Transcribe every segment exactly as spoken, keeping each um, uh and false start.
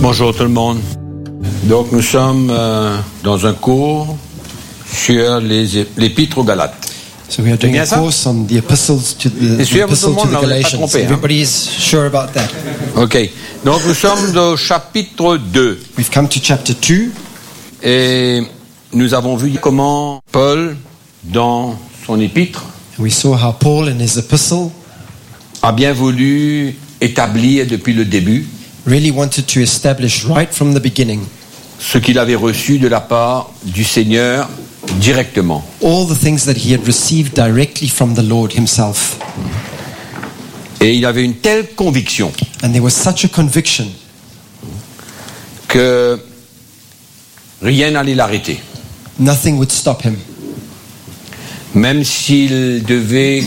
Bonjour tout le monde. Donc nous sommes euh, dans un cours sur les l'épître aux Galates. So we are doing a course on the epistles to the, the, epistle to the Galatians. Trompé, hein? Everybody is sure about that. Ok. Donc nous sommes au chapitre deux. We've come to chapter two. Et nous avons vu comment Paul, dans son épître, We saw how Paul in his epistle a bien voulu établir depuis le début really wanted to establish right from the beginning ce qu'il avait reçu de la part du Seigneur directement. all the things that he had received directly from the Lord himself. Et il avait une telle conviction And there was such a conviction que rien n'allait l'arrêter. nothing would stop him. Même s'il devait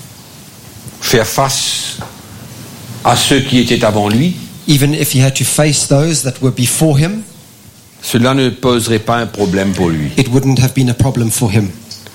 faire face à ceux qui étaient avant lui, Even if he had to face those that were before him, cela ne poserait pas un problème pour lui. it wouldn't have been a problem for him.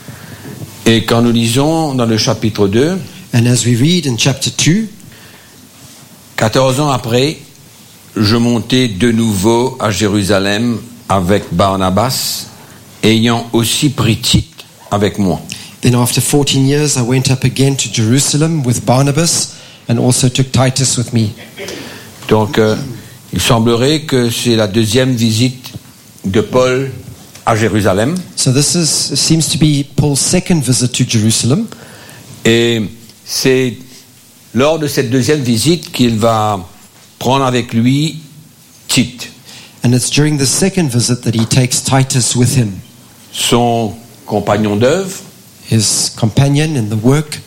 Et quand nous lisons dans le chapitre deux, And as we read in chapter two, quatorze ans après, je montai de nouveau à Jérusalem avec Barnabas, ayant aussi pris Tite avec moi. then after fourteen years I went up again to Jerusalem with Barnabas and also took Titus with me. Donc, euh, il semblerait que c'est la deuxième visite de Paul à Jérusalem. So this is seems to be Paul's second visit to Jerusalem. Et c'est lors de cette deuxième visite qu'il va prendre avec lui Tite, And it's during the second visit that he takes Titus with him, son compagnon d'œuvre. his companion in the work.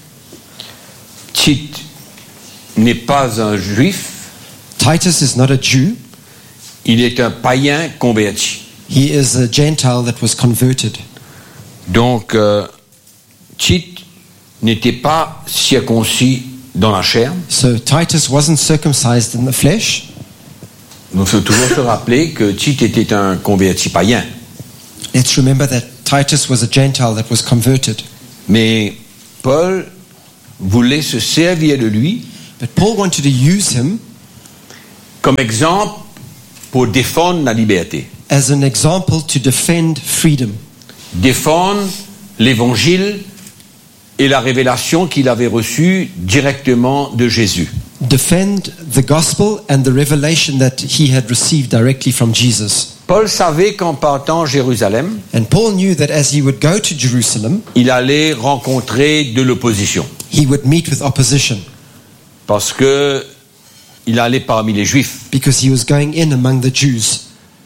Tite n'est pas un juif, Titus is not a Jew, il est un païen converti. he is a Gentile that was converted. Donc, euh, Tite n'était pas circoncis dans la chair. So Titus wasn't circumcised in the flesh. Donc, il faut toujours se rappeler que Tite était un converti païen. Let's remember that Titus was a Gentile that was converted. Mais Paul voulait se servir de lui But Paul wanted to use him comme exemple pour défendre la liberté, as an example to defend freedom, défendre l'évangile et la révélation qu'il avait reçue directement de Jésus. defend the gospel and the revelation that he had received directly from Jesus. Paul savait qu'en partant à Jérusalem, And Paul knew that as he would go to Jerusalem, il allait rencontrer de l'opposition, he would meet with opposition parce que il allait parmi les Juifs. because he was going in among the Jews.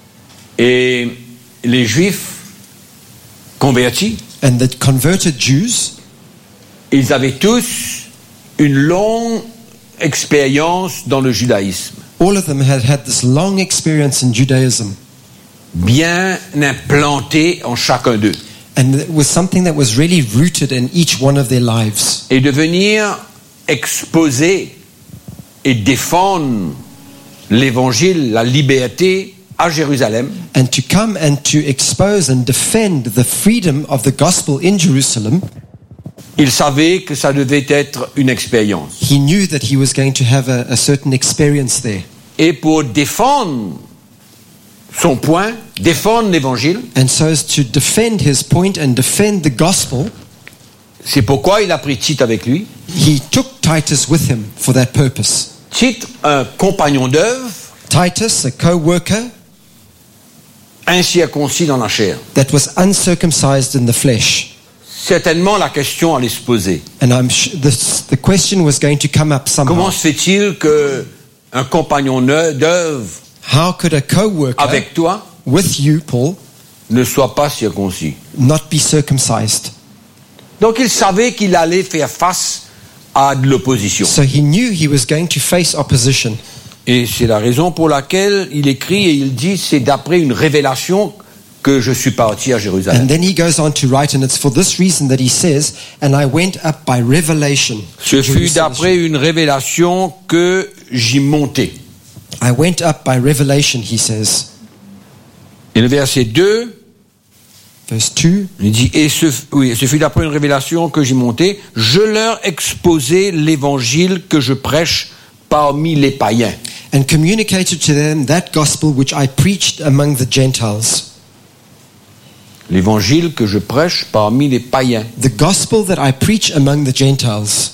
Et les Juifs convertis, And the converted Jews, ils avaient tous une longue expérience dans le judaïsme, all of them had had this long experience in Judaism. bien implantée en chacun d'eux. And it was something that was really rooted in each one of their lives. Et de venir exposer et défendre l'évangile, la liberté à Jérusalem, And to come and to expose and defend the freedom of the gospel in Jerusalem, il savait que ça devait être une expérience. he knew that he was going to have a, a certain experience there. Et pour défendre son point, défendre l'évangile, And so as to defend his point and defend the gospel, c'est pourquoi il a pris Tite avec lui. he took Titus with him for that purpose. Tite, un compagnon d'œuvre, Titus, a co-worker incirconcis dans la chair. that was uncircumcised in the flesh. Certainement, la question allait se poser. And I'm sh- this, the question was going to come up somehow. Comment se fait-il que un compagnon d'œuvre How could a co-worker avec toi with you, Paul, ne soit pas circoncis? not be circumcised? Donc, il savait qu'il allait faire face à de l'opposition. So he knew he was going to face opposition. Et c'est la raison pour laquelle il écrit et il dit, c'est d'après une révélation que je suis parti à Jérusalem. And then he goes on to write, and it's for this reason that he says, and I went up by revelation. Ce fut d'après une révélation que j'y montais. I went up by revelation, he says. Et le verset deux, Verse two, il dit, et ce, oui, ce fut d'après une révélation que j'y montais, je leur exposai l'évangile que je prêche parmi les païens. and communicated to them that gospel which I preached among the Gentiles. L'évangile que je prêche parmi les païens. The gospel that I preach among the Gentiles.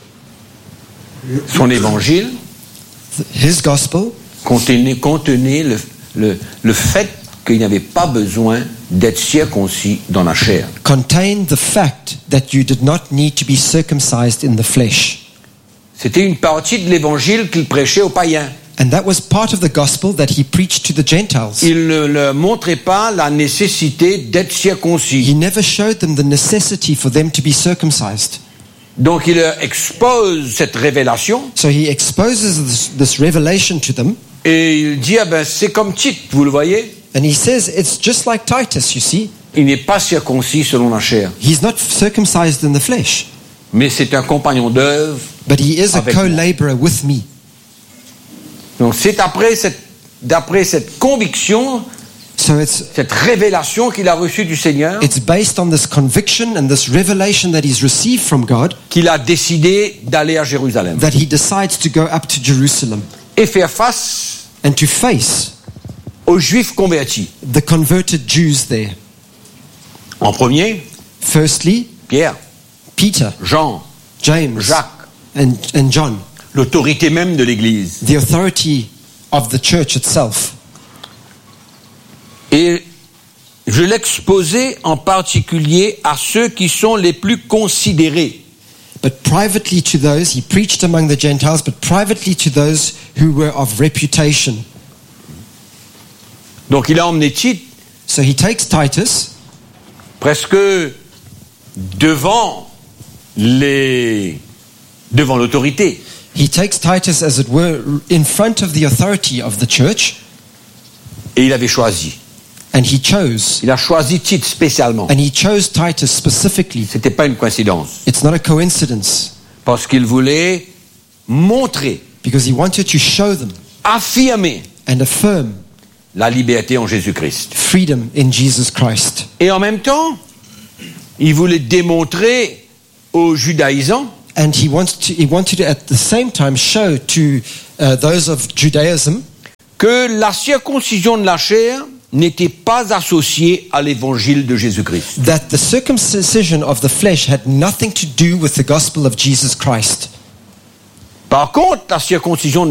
Son évangile His gospel contenait, contenait le, le, le fait qu'il n'y avait pas besoin d'être circoncis dans la chair. contained the fact that you did not need to be circumcised in the flesh. C'était une partie de l'évangile qu'il prêchait aux païens. And that was part of the gospel that he preached to the Gentiles. Il ne leur montrait pas la nécessité d'être circoncis. He never showed them the necessity for them to be circumcised. Donc il leur expose cette révélation So he exposes this, this revelation to them, et il dit, ah ben c'est comme Tite, vous le voyez, and he says it's just like Titus, you see. il n'est pas circoncis selon la chair, He's not circumcised in the flesh, mais c'est un compagnon d'œuvre. but he is a Avec moi. co-laborer with me. Donc c'est après cette, d'après cette conviction, So it's cette révélation qu'il a reçue du Seigneur, it's based on this conviction and this revelation that he's received from God qu'il a décidé d'aller à Jérusalem that he decides to go up to Jerusalem et faire face and to face aux Juifs convertis. the converted Jews there. En premier, Firstly, Pierre, Peter, Jean, James, Jacques, and, and John, l'autorité même de l'Église. the authority of the church itself. Et je l'exposais en particulier à ceux qui sont les plus considérés. But privately to those, he preached among the Gentiles, but privately to those who were of reputation. Donc il a emmené Tite So he takes Titus presque devant les devant l'autorité. He takes Titus, as it were, in front of the authority of the church, Et il avait choisi. and he chose. Il a choisi Tite spécialement. And he chose Titus specifically. C'était pas une coïncidence. It's not a coincidence, Parce qu'il voulait montrer, because he wanted to show them affirmer and affirm la liberté en Jésus-Christ. freedom in Jesus Christ. Et en même temps, il voulait démontrer aux judaïsants And he wanted to, he wanted to at the same time show to uh, those of Judaism que la circoncision de la chair n'était pas associée à l'évangile de Jésus-Christ. that the circumcision of the flesh had nothing to do with the gospel of Jesus Christ. Par contre, la circoncision